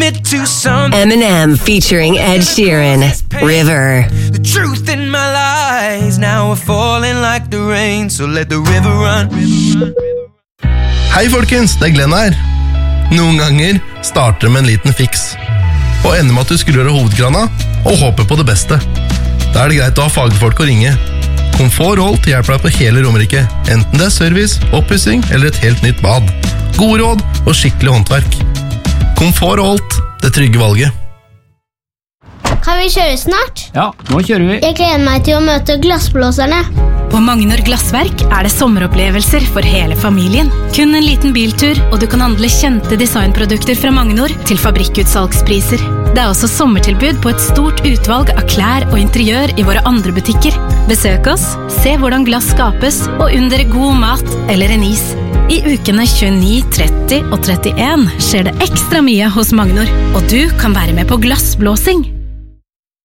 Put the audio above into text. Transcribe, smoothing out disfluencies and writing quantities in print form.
it to some. Eminem featuring Ed Sheeran, River. The truth in my lies now are falling like the rain, so let the river run. Hei folkens, det Glenn her. Noen ganger starter det med en liten fiks, og ender med at du skrur av hovedkrana og håper på det beste. Da det greit å ha fagfolk å ringe. Komfort Holt hjelper deg på hele Romerike, enten det service, oppussing eller et helt nytt bad. Gode råd og skikkelig håndverk. Komfort Holt, det trygge valget. Kan vi kjøre snart? Ja, nå kjører vi. Jeg gleder meg til å møte glassblåserne. På Magnor Glassverk det sommeropplevelser for hele familien. Kun en liten biltur, og du kan handle kjente designprodukter fra Magnor til fabrikkutsalgspriser. Det også sommertilbud på et stort utvalg av klær og interiør i våre andre butikker. Besøk oss, se hvordan glass skapes, og under god mat eller en is. I ukene 29, 30 og 31 skjer det ekstra mye hos Magnor, og du kan være med på glassblåsing.